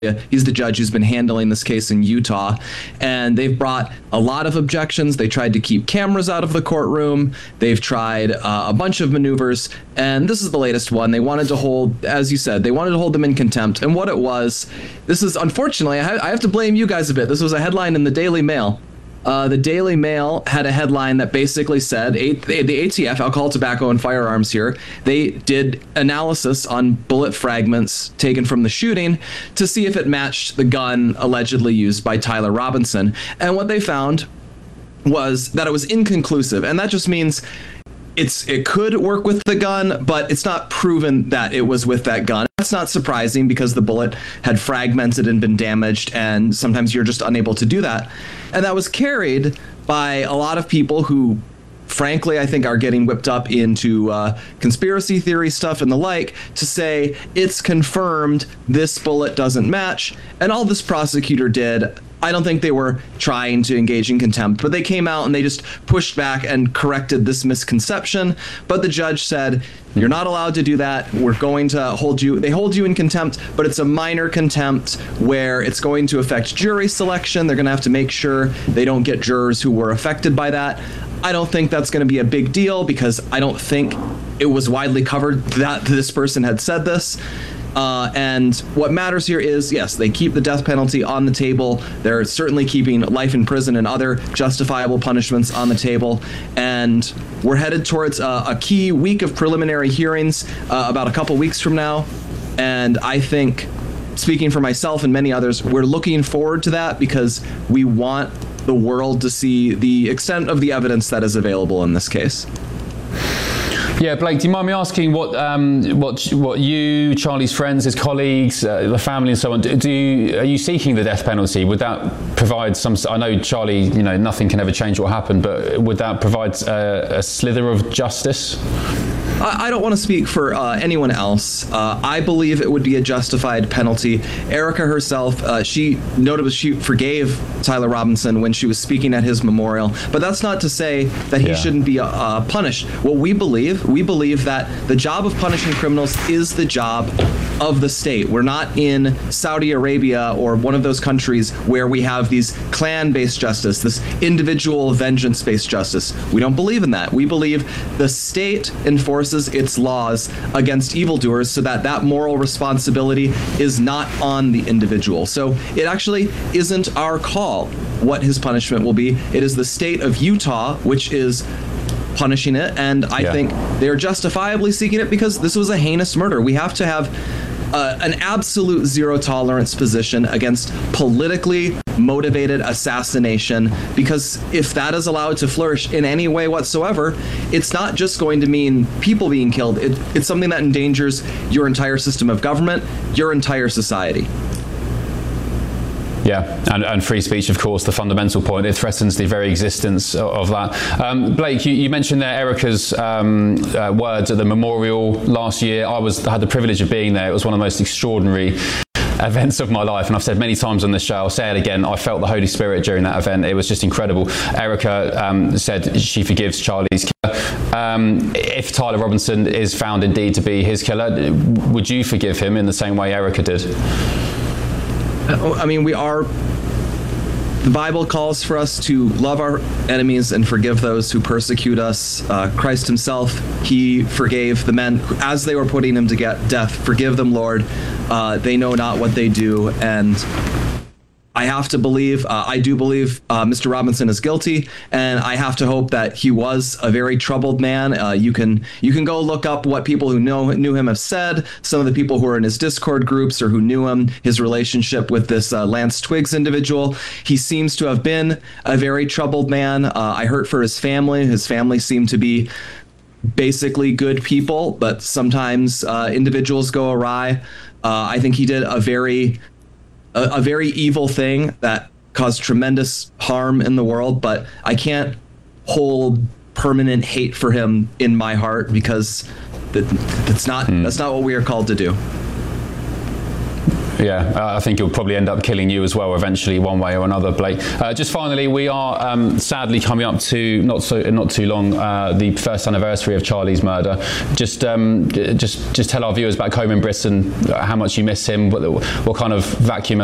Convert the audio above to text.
He's the judge who's been handling this case in Utah, and they've brought a lot of objections. They tried to keep cameras out of the courtroom. They've tried a bunch of maneuvers, and this is the latest one. They wanted to hold, as you said, they wanted to hold them in contempt. And what it was, this is, unfortunately, I have to blame you guys a bit. This was a headline in the Daily Mail. The Daily Mail had a headline that basically said the ATF, Alcohol, Tobacco, and Firearms here, they did analysis on bullet fragments taken from the shooting to see if it matched the gun allegedly used by Tyler Robinson. And what they found was that it was inconclusive. And that just means it could work with the gun, but it's not proven that it was with that gun. That's not surprising because the bullet had fragmented and been damaged, and sometimes you're just unable to do that. And that was carried by a lot of people who, frankly, I think are getting whipped up into conspiracy theory stuff and the like, to say it's confirmed this bullet doesn't match. And all this prosecutor did, I don't think they were trying to engage in contempt, but they came out and they just pushed back and corrected this misconception. But the judge said, you're not allowed to do that. We're going to hold you. They hold you in contempt, but it's a minor contempt where it's going to affect jury selection. They're going to have to make sure they don't get jurors who were affected by that. I don't think that's going to be a big deal because I don't think it was widely covered that this person had said this. And what matters here is, yes, they keep the death penalty on the table. They're certainly keeping life in prison and other justifiable punishments on the table. And we're headed towards a key week of preliminary hearings about a couple weeks from now. And I think, speaking for myself and many others, we're looking forward to that because we want the world to see the extent of the evidence that is available in this case. Yeah, Blake, do you mind me asking what you, Charlie's friends, his colleagues, the family and so on, are you seeking the death penalty? Would that provide some, I know Charlie, nothing can ever change what happened, but would that provide a slither of justice? I don't want to speak for anyone else. I believe it would be a justified penalty. Erica herself, she forgave Tyler Robinson when she was speaking at his memorial, but that's not to say that he shouldn't be punished. What we believe that the job of punishing criminals is the job of the state. We're not in Saudi Arabia or one of those countries where we have these clan-based justice, this individual vengeance-based justice. We don't believe in that. We believe the state enforces its laws against evildoers so that moral responsibility is not on the individual. So it actually isn't our call what his punishment will be. It is the state of Utah which is punishing it, and I think they're justifiably seeking it because this was a heinous murder. We have to have an absolute zero tolerance position against politically motivated assassination, because if that is allowed to flourish in any way whatsoever, it's not just going to mean people being killed. It's something that endangers your entire system of government, your entire society. Yeah, and free speech, of course, the fundamental point. It threatens the very existence of that. Blake, you mentioned there Erica's words at the memorial last year. I had the privilege of being there. It was one of the most extraordinary events of my life, and I've said many times on this show, I'll say it again, I felt the Holy Spirit during that event. It was just incredible. Erica said she forgives Charlie's killer. If Tyler Robinson is found indeed to be his killer, would you forgive him in the same way Erica did? I mean, the Bible calls for us to love our enemies and forgive those who persecute us. Christ himself, he forgave the men as they were putting him to death. Forgive them, Lord. They know not what they do. And I have to believe, I do believe Mr. Robinson is guilty, and I have to hope that he was a very troubled man. You can go look up what people who knew him have said, some of the people who are in his Discord groups or who knew him, his relationship with this Lance Twiggs individual. He seems to have been a very troubled man. I hurt for his family. His family seemed to be basically good people, but sometimes individuals go awry. I think he did a very evil thing that caused tremendous harm in the world, but I can't hold permanent hate for him in my heart because that's not what we are called to do. I think he'll probably end up killing you as well eventually, one way or another, Blake. Just finally, we are sadly coming up to not too long the first anniversary of Charlie's murder. Just tell our viewers back home in Britain how much you miss him, what kind of vacuum